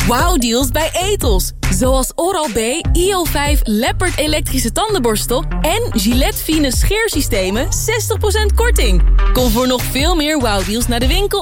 Wow-deals bij Etos. Zoals Oral-B IO5 Leopard elektrische tandenborstel en Gillette Fine scheersystemen 60% korting. Kom voor nog veel meer wow-deals naar de winkel